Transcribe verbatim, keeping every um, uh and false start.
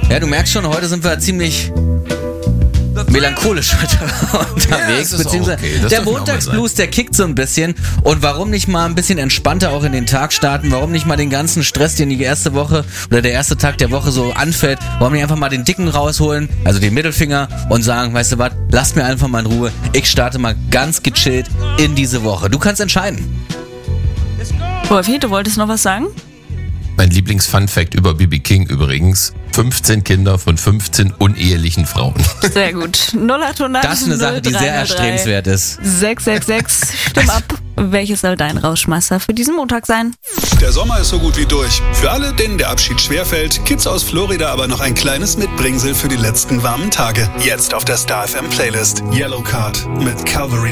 Ja, du merkst schon, heute sind wir ziemlich melancholisch unterwegs, Ja, das ist beziehungsweise okay. Das der darf auch mal Montagsblues, der kickt so ein bisschen. Und warum nicht mal ein bisschen entspannter auch in den Tag starten? Warum nicht mal den ganzen Stress, den die erste Woche oder der erste Tag der Woche so anfällt, warum nicht einfach mal den Dicken rausholen, also den Mittelfinger, und sagen, weißt du was, lasst mir einfach mal in Ruhe, ich starte mal ganz gechillt in diese Woche. Du kannst entscheiden. Wolfi, du wolltest noch was sagen? Mein Lieblings-Fun-Fact über B B King übrigens: fünfzehn Kinder von fünfzehn unehelichen Frauen. Sehr gut. null acht hundert Das ist eine Sache, die sehr erstrebenswert ist. sechs sechs sechs, stimm ab. Welches soll dein Rauschmeister für diesen Montag sein? Der Sommer ist so gut wie durch. Für alle, denen der Abschied schwerfällt, Kids aus Florida aber noch ein kleines Mitbringsel für die letzten warmen Tage. Jetzt auf der Star F M Playlist. Yellow Card mit Calvary.